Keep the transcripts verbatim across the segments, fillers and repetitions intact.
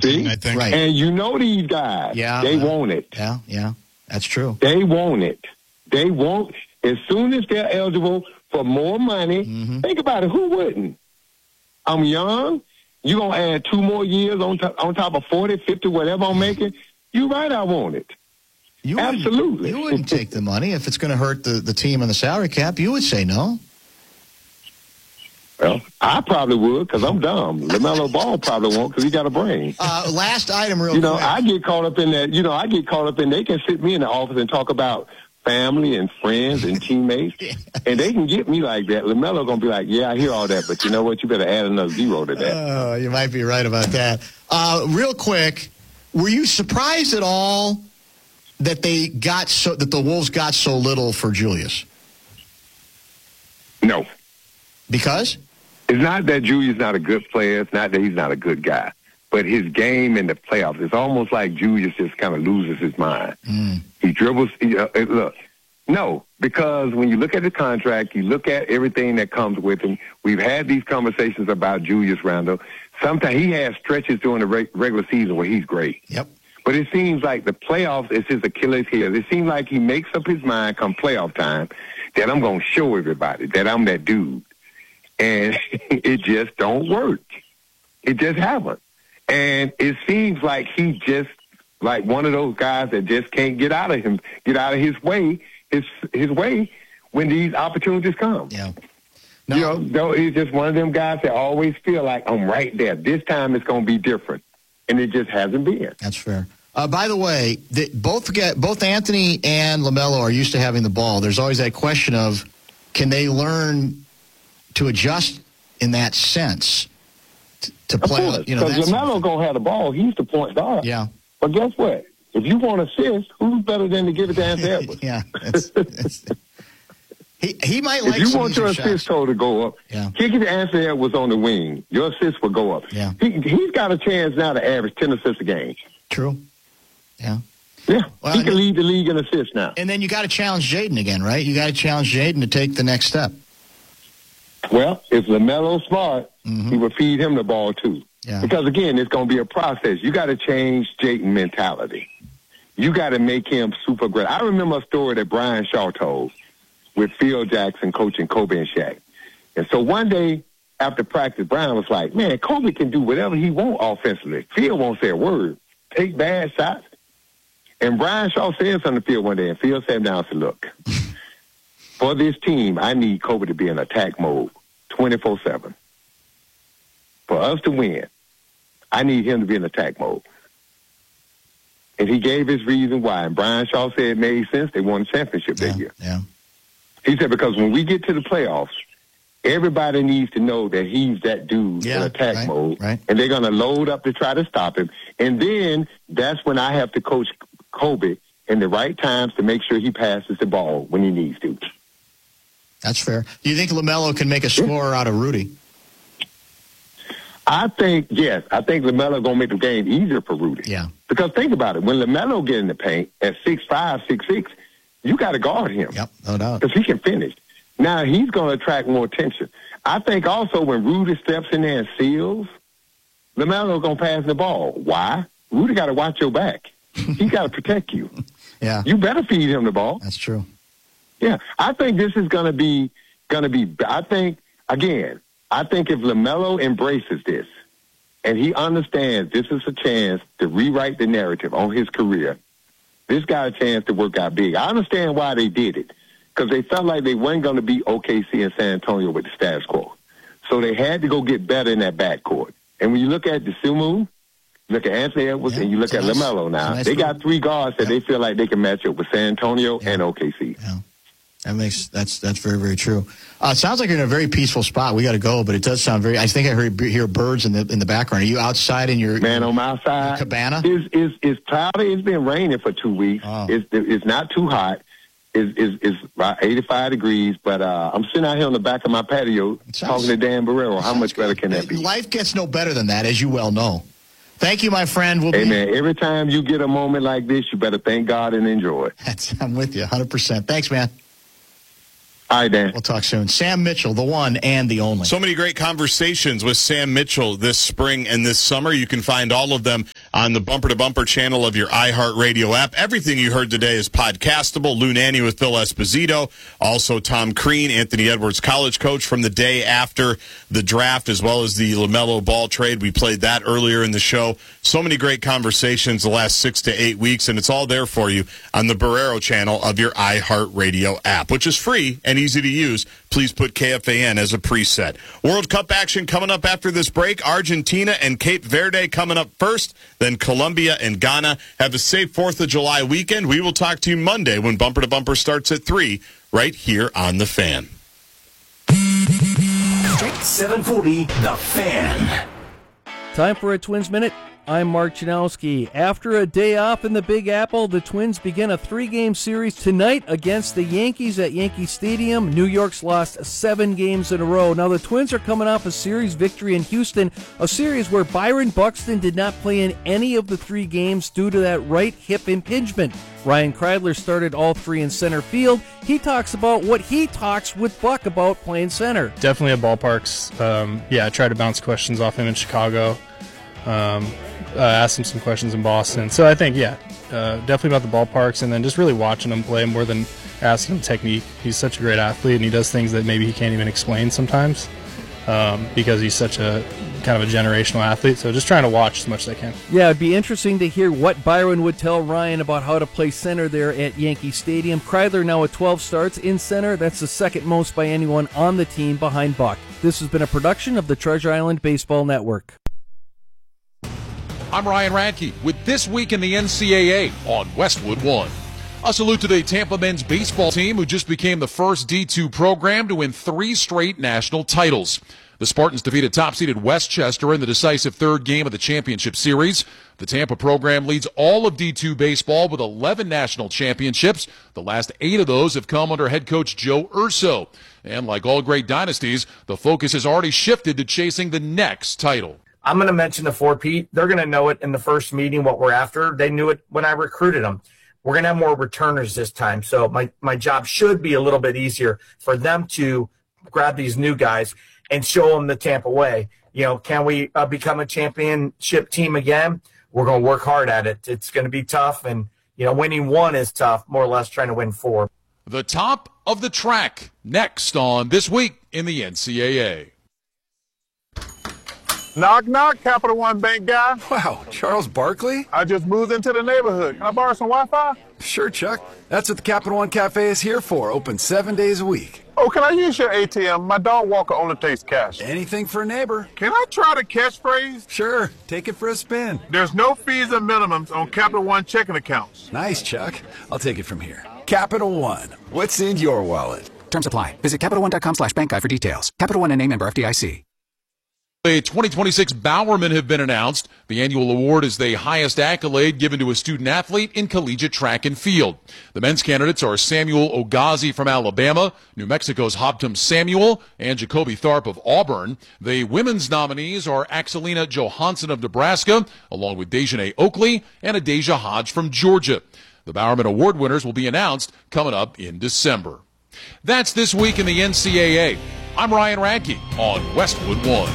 See? I think. Right. And you know these guys, Yeah, they uh, want it. Yeah, yeah, that's true. They want it. They want, as soon as they're eligible for more money, Mm-hmm. think about it, who wouldn't? I'm young. You're going to add two more years on, top on top of forty, fifty, whatever I'm making. You're right, I want it. You Absolutely. Wouldn't, you wouldn't take the money if it's going to hurt the, the team on the salary cap. You would say no. Well, I probably would because I'm dumb. LaMelo Ball probably won't because he got a brain. Uh, last item real You know, quick. I get caught up in that. You know, I get caught up in, they can sit me in the office and talk about family and friends and teammates, and they can get me like that. LaMelo going to be like, yeah, I hear all that, but you know what? You better add another zero to that. Oh, you might be right about that. Uh, real quick, were you surprised at all that they got so that the Wolves got so little for Julius? No. Because? It's not that Julius not a good player. It's not that he's not a good guy. But his game in the playoffs, it's almost like Julius just kind of loses his mind. Mm. He dribbles. He, uh, look, no, because when you look at the contract, you look at everything that comes with him. We've had these conversations about Julius Randle. Sometimes he has stretches during the re- regular season where he's great. Yep. But it seems like the playoffs is his Achilles heel. It seems like he makes up his mind come playoff time that I'm going to show everybody that I'm that dude. And it just don't work. It just haven't. And it seems like he just, like one of those guys that just can't get out of him, get out of his way, his his way when these opportunities come. Yeah. No. You know, though he's just one of them guys that always feel like I'm right there. This time it's going to be different. And it just hasn't been. That's fair. Uh, by the way, the, both get, both Anthony and LaMelo are used to having the ball. There's always that question of, can they learn to adjust in that sense to, to play? Of course, you know, because LaMelo going to have the ball. He's the point guard. Yeah. But guess what? If you want assist, who's better than to give it to Anthony Edwards? yeah. It's, it's, he he might like. If you some want your easier assist shots. total to go up, Yeah. kick it to Anthony Edwards on the wing. Your assist will go up. Yeah. He, he's got a chance now to average ten assists a game. True. Yeah. Yeah. Well, he can and- lead the league in assists now. And then you got to challenge Jaden again, right? You got to challenge Jaden to take the next step. Well, if LaMelo's smart, Mhm. he would feed him the ball too. Yeah. Because, again, it's going to be a process. You got to change Jayton mentality. You got to make him super great. I remember a story that Brian Shaw told with Phil Jackson coaching Kobe and Shaq. And so one day after practice, Brian was like, man, Kobe can do whatever he wants offensively. Phil won't say a word. Take bad shots. And Brian Shaw said something to Phil one day, and Phil sat him down and said, look, for this team, I need Kobe to be in attack mode twenty-four seven. For us to win, I need him to be in attack mode. And he gave his reason why. And Brian Shaw said it made sense. They won the championship Yeah. that year. Yeah. He said, because when we get to the playoffs, everybody needs to know that he's that dude Yeah, in attack right, mode. right. And they're going to load up to try to stop him. And then that's when I have to coach Kobe in the right times to make sure he passes the ball when he needs to. That's fair. Do you think LaMelo can make a scorer out of Rudy? I think, yes, I think LaMelo going to make the game easier for Rudy. Yeah. Because think about it. When LaMelo get in the paint at six five, six six, you got to guard him. Yep, no doubt. Because he can finish. Now, he's going to attract more attention. I think also when Rudy steps in there and seals, LaMelo going to pass the ball. Why? Rudy got to watch your back. He got to protect you. Yeah, You better feed him the ball. that's true. Yeah, I think this is going to be going to be. I think again. I think if LaMelo embraces this and he understands this is a chance to rewrite the narrative on his career, this got a chance to work out big. I understand why they did it because they felt like they weren't going to be O K C and San Antonio with the status quo, so they had to go get better in that backcourt. And when you look at DeSumo, look at Anthony Edwards, Yeah, and you look at it's a nice- LaMelo now, it's a nice they group. got three guards that Yeah. they feel like they can match up with San Antonio Yeah. and O K C. Yeah, that makes that's that's very very true. Uh, it sounds like you're in a very peaceful spot. We got to go, but it does sound very. I think I heard hear birds in the in the background. Are you outside in your Man, on my side, cabana? It's, it's, it's cloudy. It's been raining for two weeks. Oh. It's, it's not too hot. It's, it's, it's about eighty-five degrees, but uh, I'm sitting out here on the back of my patio It sounds- talking to Dan Barrero. How Sounds much better good. can that be? Life gets no better than that, as you well know. Thank you, my friend. We'll Hey, be, man, every time you get a moment like this, you better thank God and enjoy it. That's, I'm with you, one hundred percent. Thanks, man. All right, Dan. We'll talk soon. Sam Mitchell, the one and the only. So many great conversations with Sam Mitchell this spring and this summer. You can find all of them on the Bumper to Bumper channel of your iHeartRadio app. Everything you heard today is podcastable. Lou Nanny with Phil Esposito. Also Tom Crean, Anthony Edwards college coach from the day after the draft, as well as the LaMelo Ball trade. We played that earlier in the show. So many great conversations the last six to eight weeks, and it's all there for you on the Barrero channel of your iHeartRadio app, which is free and easy to use. Please put K F A N as a preset. World Cup action coming up after this break. Argentina and Cape Verde coming up first, then Colombia and Ghana. Have a safe fourth of July weekend. We will talk to you Monday when Bumper to Bumper starts at three, right here on The Fan. seven forty, The Fan. Time for a Twins Minute. I'm Mark Janowski. After a day off in the Big Apple, the Twins begin a three-game series tonight against the Yankees at Yankee Stadium. New York's lost seven games in a row. Now, the Twins are coming off a series victory in Houston, a series where Byron Buxton did not play in any of the three games due to that right hip impingement. Ryan Kreidler started all three in center field. He talks about what he talks with Buck about playing center. Definitely at ballparks. Um, yeah, I tried to bounce questions off him in Chicago. Um, uh, asked him some questions in Boston. So I think, yeah, uh, definitely about the ballparks, and then just really watching him play more than asking him technique. He's such a great athlete, and he does things that maybe he can't even explain sometimes um, because he's such a kind of a generational athlete. So just trying to watch as much as I can. Yeah, it'd be interesting to hear what Byron would tell Ryan about how to play center there at Yankee Stadium. Kreidler now at twelve starts in center. That's the second most by anyone on the team behind Buck. This has been a production of the Treasure Island Baseball Network. I'm Ryan Radke with This Week in the N C A A on Westwood One. A salute to the Tampa men's baseball team, who just became the first D two program to win three straight national titles. The Spartans defeated top-seeded Westchester in the decisive third game of the championship series. The Tampa program leads all of D two baseball with eleven national championships. The last eight of those have come under head coach Joe Urso. And like all great dynasties, the focus has already shifted to chasing the next title. I'm going to mention the four-peat. They're going to know it in the first meeting what we're after. They knew it when I recruited them. We're going to have more returners this time. So my, my job should be a little bit easier for them to grab these new guys and show them the Tampa way. You know, can we uh, become a championship team again? We're going to work hard at it. It's going to be tough. And, you know, winning one is tough, more or less trying to win four. The top of the track next on This Week in the N C A A. Knock, knock, Capital One Bank guy. Wow, Charles Barkley? I just moved into the neighborhood. Can I borrow some Wi-Fi? Sure, Chuck. That's what the Capital One Cafe is here for, open seven days a week. Oh, can I use your A T M? My dog walker only takes cash. Anything for a neighbor. Can I try the catchphrase? Sure, take it for a spin. There's no fees or minimums on Capital One checking accounts. Nice, Chuck. I'll take it from here. Capital One, what's in your wallet? Terms apply. Visit CapitalOne.com slash bank guide for details. Capital One and name member F D I C. The twenty twenty-six Bowerman have been announced. The annual award is the highest accolade given to a student athlete in collegiate track and field. The men's candidates are Samuel Ogazi from Alabama, New Mexico's Hobtum Samuel, and Jacoby Tharp of Auburn. The women's nominees are Axelina Johansson of Nebraska, along with Dejanay Oakley and Adasia Hodge from Georgia. The Bowerman Award winners will be announced coming up in December. That's This Week in the N C A A. I'm Ryan Radke on Westwood One.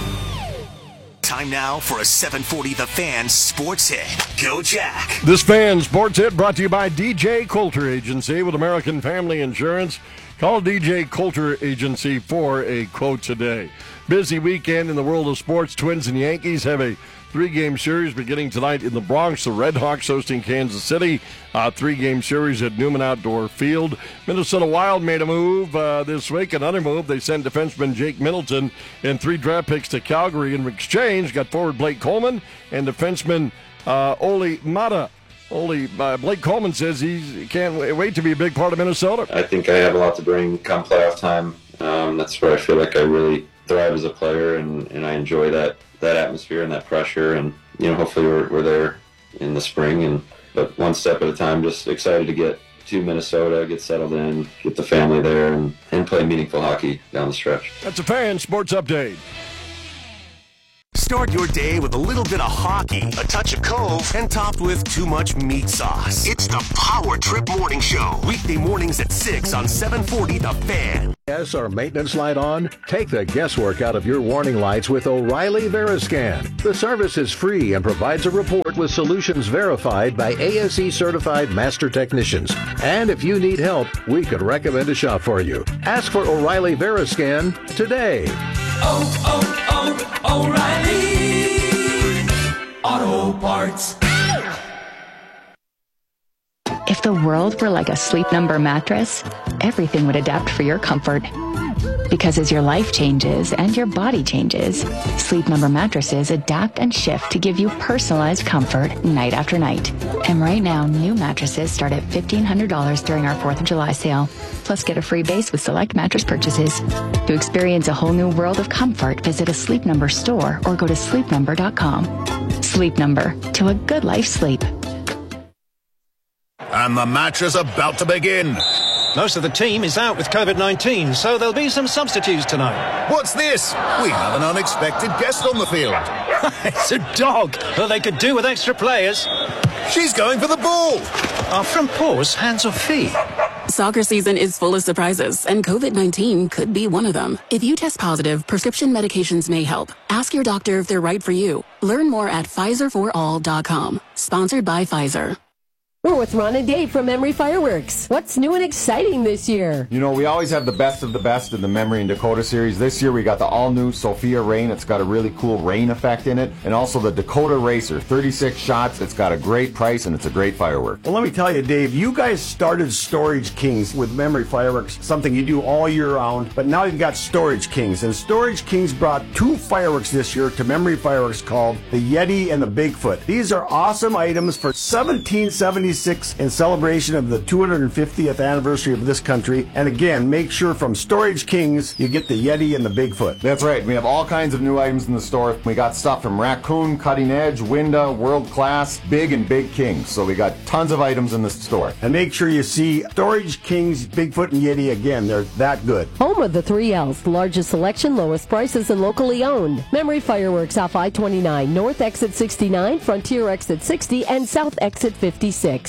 Time now for a seven forty The Fan Sports Hit. Go Jack. This Fan Sports Hit brought to you by D J Coulter Agency with American Family Insurance. Call D J Coulter Agency for a quote today. Busy weekend in the world of sports. Twins and Yankees have a three-game series beginning tonight in the Bronx. The Red Hawks hosting Kansas City. Uh, three-game series at Newman Outdoor Field. Minnesota Wild made a move uh, this week. Another move. They sent defenseman Jake Middleton and three draft picks to Calgary. In exchange, got forward Blake Coleman and defenseman uh, Oli Mata. Oli, uh, Blake Coleman says he can't wait to be a big part of Minnesota. I think I have a lot to bring come playoff time. Um, that's where I feel like I really thrive as a player, and, and I enjoy that that atmosphere and that pressure, and you know, hopefully we're, we're there in the spring, and but one step at a time. Just excited to get to Minnesota, get settled in, get the family there, and, and play meaningful hockey down the stretch. That's a Fan Sports Update. Start your day with a little bit of hockey, a touch of Cove, and topped with too much meat sauce. It's the Power Trip Morning Show. Weekday mornings at six on seven forty The Fan. Yes, our maintenance light on? Take the guesswork out of your warning lights with O'Reilly Veriscan. The service is free and provides a report with solutions verified by A S E certified master technicians. And if you need help, we could recommend a shop for you. Ask for O'Reilly Veriscan today. Oh, oh, oh, O'Reilly Auto Parts. If the world were like a Sleep Number mattress, everything would adapt for your comfort. Because as your life changes and your body changes, Sleep Number mattresses adapt and shift to give you personalized comfort night after night. And right now, new mattresses start at fifteen hundred dollars during our fourth of July sale. Plus, get a free base with select mattress purchases. To experience a whole new world of comfort, visit a Sleep Number store or go to sleep number dot com. Sleep Number, to a good life sleep. And the match is about to begin. Most of the team is out with COVID nineteen, so there'll be some substitutes tonight. What's this? We have an unexpected guest on the field. It's a dog. Well, they could do with extra players. She's going for the ball. Our front paws, hands or feet? Soccer season is full of surprises, and COVID nineteen could be one of them. If you test positive, prescription medications may help. Ask your doctor if they're right for you. Learn more at Pfizer for all dot com. Sponsored by Pfizer. We're with Ron and Dave from Memory Fireworks. What's new and exciting this year? You know, we always have the best of the best in the Memory and Dakota series. This year we got the all-new Sophia Rain. It's got a really cool rain effect in it. And also the Dakota Racer, thirty-six shots. It's got a great price and it's a great firework. Well, let me tell you, Dave, you guys started Storage Kings with Memory Fireworks, something you do all year round. But now you've got Storage Kings. And Storage Kings brought two fireworks this year to Memory Fireworks called the Yeti and the Bigfoot. These are awesome items for seventeen seventy-six in celebration of the two hundred fiftieth anniversary of this country. And again, make sure from Storage Kings you get the Yeti and the Bigfoot. That's right. We have all kinds of new items in the store. We got stuff from Raccoon, Cutting Edge, Winda, World Class, Big and Big Kings. So we got tons of items in the store. And make sure you see Storage Kings, Bigfoot and Yeti again. They're that good. Home of the three L's, the largest selection, lowest prices, and locally owned. Memory Fireworks off I twenty-nine, North Exit sixty-nine, Frontier Exit sixty, and South Exit fifty-six.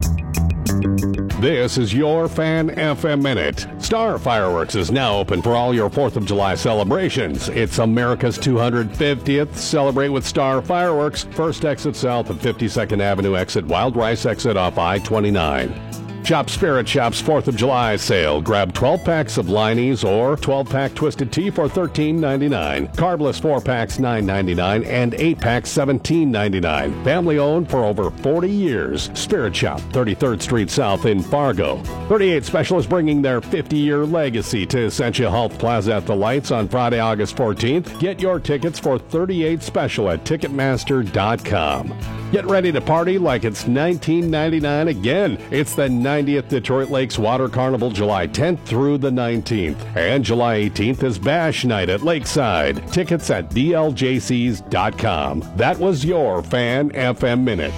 This is your Fan F M Minute. Star Fireworks is now open for all your fourth of July celebrations. It's America's two hundred fiftieth. Celebrate with Star Fireworks. First exit south of fifty-second Avenue exit, Wild Rice exit off I twenty-nine. Shop Spirit Shop's fourth of July sale. Grab twelve packs of Liney's or twelve pack Twisted Tea for thirteen ninety-nine. Carbless four packs nine ninety-nine and eight packs seventeen ninety-nine. Family owned for over forty years. Spirit Shop, thirty-third Street South in Fargo. thirty-eight Special is bringing their fifty-year legacy to Essentia Health Plaza at the Lights on Friday, August fourteenth. Get your tickets for thirty-eight Special at Ticketmaster dot com. Get ready to party like it's nineteen ninety-nine again. It's the ninetieth Detroit Lakes Water Carnival, July tenth through the nineteenth. And July eighteenth is Bash Night at Lakeside. Tickets at D L J Cs dot com. That was your Fan F M Minute.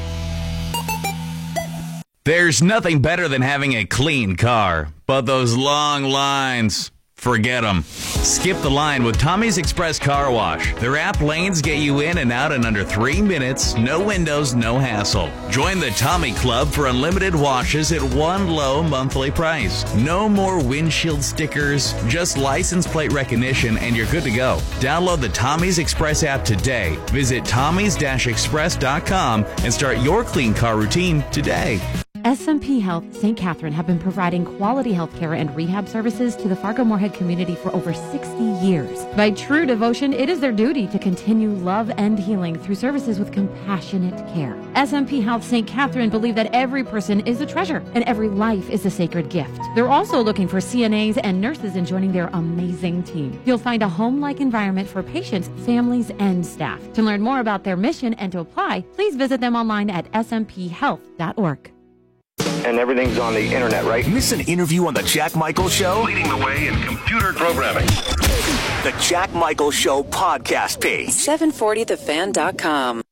There's nothing better than having a clean car, but those long lines, forget them. Skip the line with Tommy's Express Car Wash. Their app lanes get you in and out in under three minutes, no windows, no hassle. Join the Tommy Club for unlimited washes at one low monthly price. No more windshield stickers, just license plate recognition and you're good to go. Download the Tommy's Express app today. Visit Tommy's Express dot com and start your clean car routine today. S M P Health Saint Catherine have been providing quality health care and rehab services to the Fargo-Moorhead community for over sixty years. By true devotion, it is their duty to continue love and healing through services with compassionate care. S M P Health Saint Catherine believe that every person is a treasure and every life is a sacred gift. They're also looking for C N As and nurses in joining their amazing team. You'll find a home-like environment for patients, families, and staff. To learn more about their mission and to apply, please visit them online at S M P health dot org. And everything's on the internet, right? Miss an interview on The Jack Michael Show? Leading the way in computer programming. The Jack Michael Show podcast page. seven forty the fan dot com.